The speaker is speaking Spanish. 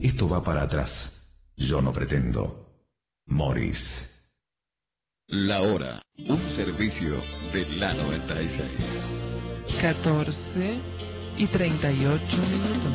Esto va para atrás. Yo no pretendo. Morris. La hora, un servicio de la 96. 14:38.